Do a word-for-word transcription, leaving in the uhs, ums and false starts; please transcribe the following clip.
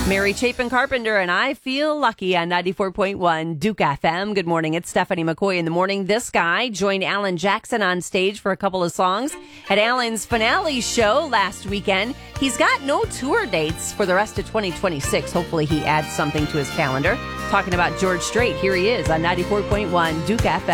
Mary Chapin Carpenter and I Feel Lucky on ninety-four point one Duke F M. Good morning. It's Stephanie McCoy in the morning. This guy joined Alan Jackson on stage for a couple of songs at Alan's finale show last weekend. He's got no tour dates for the rest of twenty twenty-six. Hopefully he adds something to his calendar. Talking about George Strait. Here he is on ninety-four point one Duke F M.